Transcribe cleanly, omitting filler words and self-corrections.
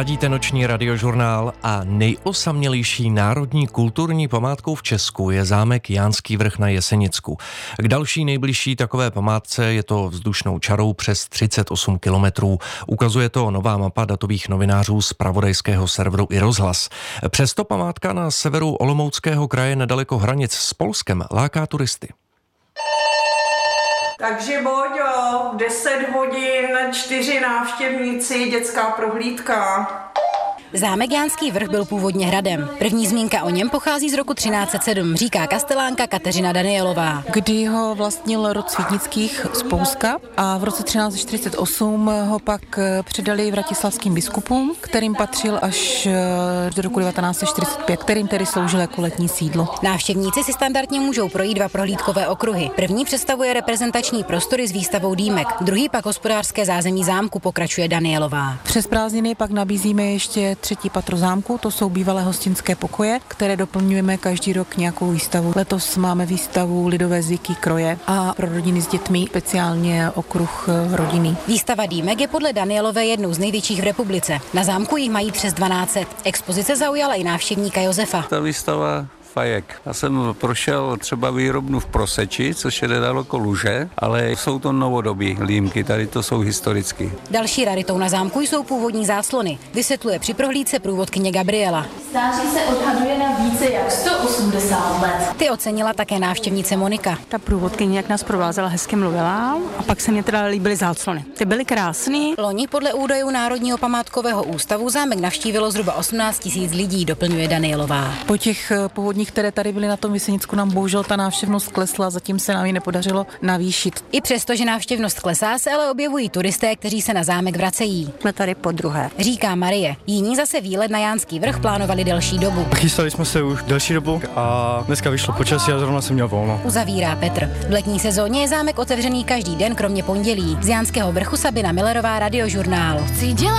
Ladíte noční radiožurnál a nejosamělejší národní kulturní památkou v Česku je zámek Jánský Vrch na Jesenicku. K další nejbližší takové památce je to vzdušnou čarou přes 38 kilometrů. Ukazuje to nová mapa datových novinářů z zpravodajského serveru iRozhlas. Přesto památka na severu Olomouckého kraje nedaleko hranic s Polskem láká turisty. Takže Boďo, 10 hodin, 4 návštěvníci, dětská prohlídka. Zámek Jánský Vrch byl původně hradem. První zmínka o něm pochází z roku 1307, říká kastelánka Kateřina Danielová. Kdy ho vlastnil rod Světnických z Polska a v roce 1348 ho pak předali vratislavským biskupům, kterým patřil až do roku 1945, kterým tedy sloužil jako letní sídlo. Návštěvníci si standardně můžou projít 2 prohlídkové okruhy. První představuje reprezentační prostory s výstavou dýmek, druhý pak hospodářské zázemí zámku, pokračuje Danielová. Přes prázdniny pak nabízíme ještě 3. patro zámku, to jsou bývalé hostinské pokoje, které doplňujeme každý rok nějakou výstavu. Letos máme výstavu lidové zvyky, kroje a pro rodiny s dětmi speciálně okruh rodiny. Výstava dýmek je podle Danielové jednou z největších v republice. Na zámku jich mají přes 1200. Expozice zaujala i návštěvníka Josefa. Ta výstava fajek. Já jsem prošel třeba výrobnu v Proseči, což je nedaleko Luže, ale jsou to novodobí límky, tady to jsou historicky. Další raritou na zámku jsou původní záclony, vysvětluje při prohlídce průvodkyně Gabriela. Stáří se odhaduje na více jak 180 let. Ty ocenila také návštěvnice Monika. Ta průvodkyně, jak nás provázela, hezky mluvila a pak se mě teda líbily záclony. Ty byly krásný. Loni podle údajů Národního památkového ústavu zámek navštívilo zhruba 18 000 lidí, doplňuje Danielová. Po těch původních, které tady byly na tom Jesenicku, nám bohužel ta návštěvnost klesla, zatím se nám ji nepodařilo navýšit. I přesto, že návštěvnost klesá, se ale objevují turisté, kteří se na zámek vracejí. Jsme tady po druhé. Říká Marie. Jiní zase výlet na Jánský Vrch plánovali delší dobu. Chystali jsme se už delší dobu a dneska vyšlo počasí a zrovna jsem měl volno. Uzavírá Petr. V letní sezóně je zámek otevřený každý den, kromě pondělí. Z Jánského Vrchu Sabina Millerová, Radiožurnál.